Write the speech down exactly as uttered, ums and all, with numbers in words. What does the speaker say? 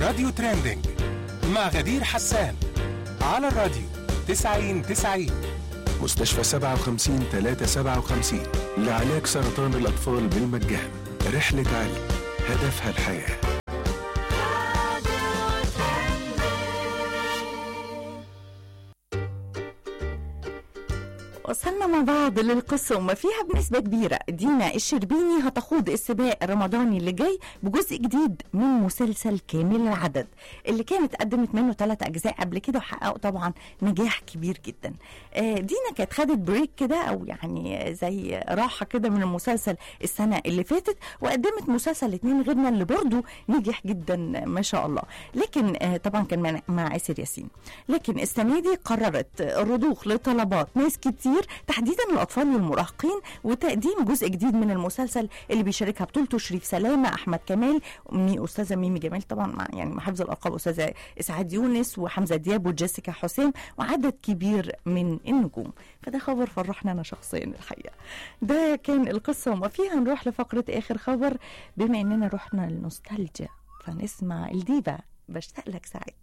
راديو تريندينج مع غدير حسان على الراديو تسعين تسعين. مستشفى سبعة وخمسين ثلاثة سبعة وخمسين لعلاج سرطان الأطفال بالمجان. رحلة علم هدفها الحياة. وصلنا مع بعض للقصة وما فيها بنسبة كبيرة. دينا الشربيني هتخوض السباق الرمضاني اللي جاي بجزء جديد من مسلسل كامل العدد اللي كانت قدمت منه ثلاث أجزاء قبل كده وحققوا طبعا نجاح كبير جدا. دينا كانت خدت بريك كده أو يعني زي راحة كده من المسلسل السنة اللي فاتت وقدمت مسلسل اتنين غيرنا اللي برضو نجح جدا ما شاء الله، لكن طبعا كان مع آسر ياسين. لكن السنة دي قررت الرضوخ لطلبات ناس كتير تحديدا الأطفال والمراهقين وتقديم جزء جديد من المسلسل اللي بيشاركها بطولته شريف سلامة، أحمد كمال، مي أستاذة ميمي جمال طبعا مع يعني محافظ الألقاب أستاذة إسعاد يونس وحمزة دياب وجيسيكا حسين وعدد كبير من النجوم. فده خبر فرحنا أنا شخصيا الحقيقة. ده كان القصة وما فيها. نروح لفقرة آخر خبر بما إننا رحنا للنوستالجيا فنسمع الديفا بشتاق لك ساعات.